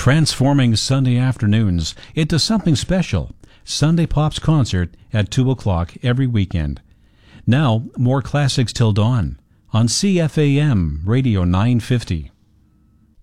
transforming Sunday afternoons into something special. Sunday Pop's concert at 2 o'clock every weekend. Now, more classics till dawn on CFAM Radio 950.